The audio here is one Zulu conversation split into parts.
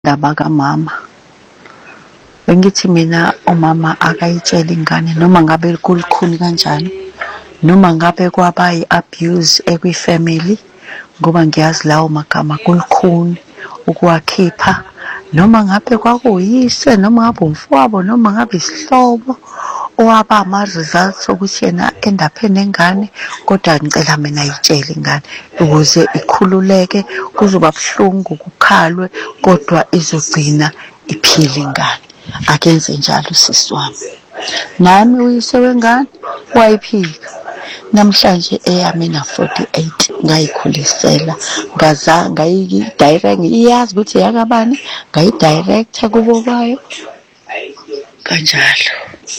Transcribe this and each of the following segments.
Indaba kamama. Bengithi mina umama akayitshele ingane noma ngabe kulukhuni kanjani, noma ngabe kwaba yi-abuse ekwi-family, ngoba ngiyazi lawo magama kulukhuni ukuwakhipha, noma ngabe kwakuyise, noma ngabe umfowabo, noma ngabe isihlobo owaba ama-results okuthi yena end up enengane, kodwa ngicela mina ayitshele ingane ukuze ikhululeke. Kuzoba buhlungu kukhalwe, kodwa izogcina iphila ingane. Akenze njalo sisi wami. Nami uyise wengane wayiphika. Namhlanje eyami na 48 ngayikhulisela, ngayidirect, iyazi ukuthi yakabani, ngayidirector kubo bayo kanjalo.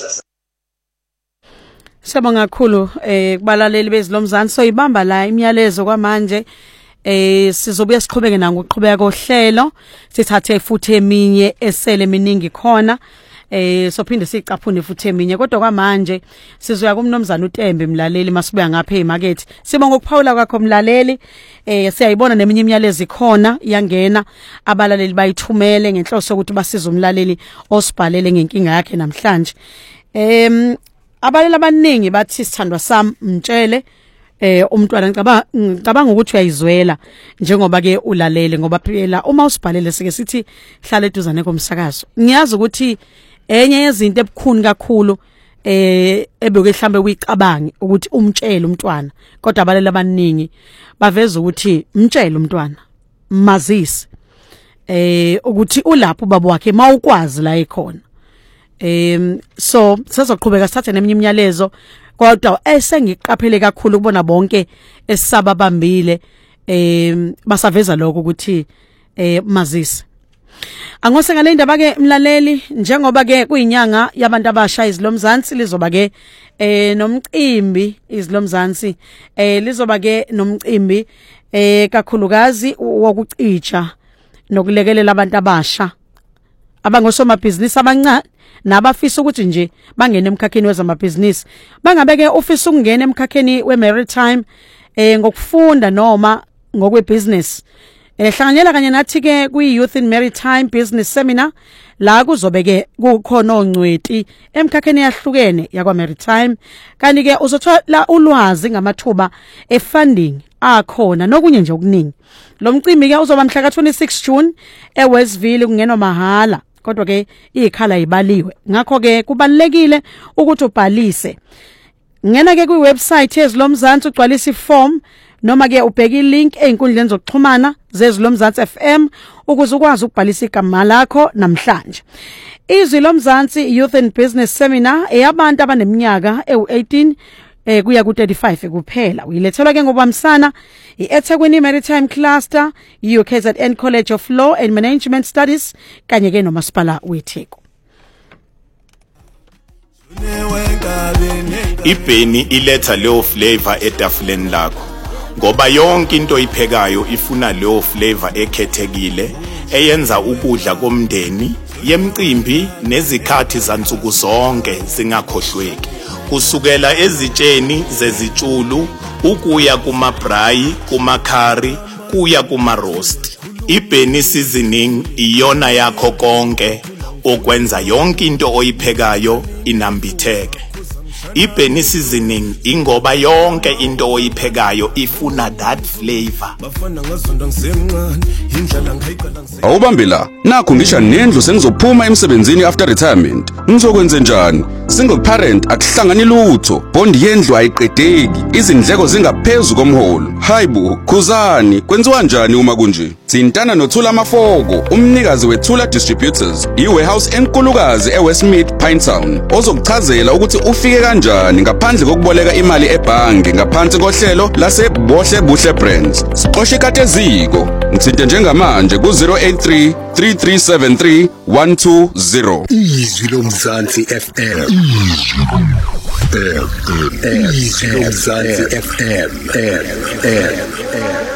Siyabonga kakhulu kubalaleli bezilomzansi. So ibamba la imiyalezo kwamanje. Sizobuya siqhubeke nangokuqhubeka kohlelo, sithathe futhi eminye esele miningi khona. Sophinde sicaphune futhi eminye, kodwa kwamanje sizoya kumnomzana uTembe mlaleli masibuya ngapha emarket. Sibonga ukuphawula kwakho mlaleli. Siyayibona neminye imiyalezo ikhona iyangena, abalaleli bayithumele ngenhloso ukuthi basize umlaleli osibhalele ngenkinga yakhe namhlanje. Abalali abaningi bathi sithandwa sami mtshele umntwana ngicabanga ukuthi uyayizwela njengoba ke ulalele, ngoba phela uma usibhalele sike sithi hlala eduzane komsakazo. Ngiyazi ukuthi enye yezinto ebukhuni kakhulu ebeke mhlambe uyicabange ukuthi umtshele umntwana, kodwa abalali abaningi baveza ukuthi mtshele umntwana, mazisi ukuthi ulapho ubaba wakhe mawukwazi la ekhona. So sizoqhubeka sithathe neminye imiyalezo, kodwa esengiqaphele kakhulu ukubona bonke esababambile basaveza lokho ukuthi mazisi. Angose ngale ndaba ke mlaleli, njengoba ke kuyinyanga yabantu abasha izilomzansi, lizoba ke nomcimbi izilomzansi, lizoba ke nomcimbi kakhulukazi wokucija nokulekelela abantu abasha abangosomabhizinisi abancane nabafisa ukuthi nje bangene emkhakheni wezamabhizinisi. Bangabeke ufisa ukungena emkhakheni we-maritime ngokufunda noma ngokwebusiness. Hlanganyela kanye nathi ke kwi-Youth in Maritime Business Seminar, la kuzobeke kukhona ongcweti emkhakheni yahlukene yakwa-maritime. Kanti ke uzothola ulwazi ngamathuba e-funding akhona nokunye nje okuningi. Lo mcimbi ke uzoba mhla ka-26 June eWestville, kungenwa mahala, kodwa ke ikhala ibaliwe. Ngakho ke kubalekile ukuthi ubhalise. Ngena ke kwi-website yezilomzansi ugcwalisa iform, noma ke ubheka i-link einkundleni zokuxhumana zezilomzansi FM ukuze ukwazi ukubhalisa igama lakho namhlanje. Izilomzansi Youth and Business Seminar eyabantu abaneminyaka ewu-18 kuya ku-35 kuphela. Uyilethelwa ke ngobamsana i-eThekwini Maritime Cluster, UKZN College of Law and Management Studies kanye ke nomasipala weTheku. Ibheni iletha leyo flavor etafuleni lakho, ngoba yonke into iphekayo ifuna leyo flavor ekhethekile eyenza ukudla komndeni, yemcimbi nezikhathi zansuku zonke zingakhohlweki. Kusukela ezitsheni zezitshulu ukuya kumabrayi, kumakhari, kuya kumaroast. Ibheni seasoning iyona yakho konke okwenza yonke into oyiphekayo inambitheke. Ibheni seasoning ingoba yonke into oyiphekayo ifuna that flavor. Awubambe la, nakho ngisha nendlu sengizophuma emsebenzini after retirement. Ngizokwenza njani? Single parent akuhlangani lutho, bond yendlu ayiqedeki, izindleko zingaphezulu komholo. Hayibo, khuzani, kwenziwa kanjani uma kunje? Thintana noThula Mafoko, umnikazi weThula Distributors, iwarehouse enkulukazi eWestmead Pinetown, ozokuchazela ukuthi ufike kanjani ngaphandle kokuboleka imali ebhange ngaphansi kohlelo laseBohle Buhle Brands. Siqoshe kateziko, ngithinte njengamanje ku-083 3373 120. Izwi lomzansi FM. Izwi lomzansi FM.